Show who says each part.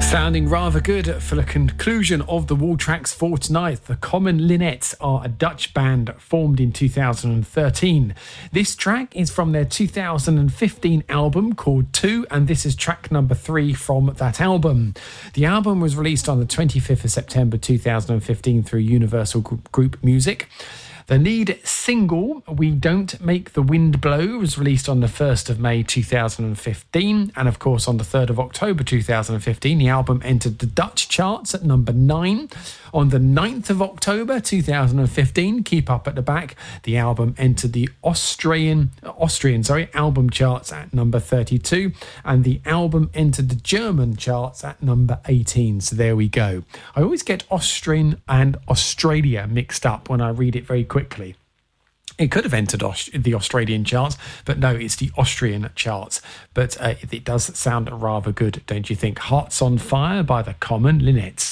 Speaker 1: Sounding rather good for the conclusion of the wall tracks for tonight. The Common Linnets are a Dutch band formed in 2013. This track is from their 2015 album called 2, and this is track number 3 from that album. The album was released on the 25th of September 2015 through Universal Group Music. The lead single, We Don't Make the Wind Blow, was released on the 1st of May 2015. And of course, on the 3rd of October 2015, the album entered the Dutch charts at number 9. On the 9th of October 2015, keep up at the back, the album entered the Austrian album charts at number 32. And the album entered the German charts at number 18. So there we go. I always get Austrian and Australia mixed up when I read it very quickly. It could have entered the Australian charts, but no, it's the Austrian charts. But it does sound rather good, don't you think? Hearts on Fire by the Common Linnets.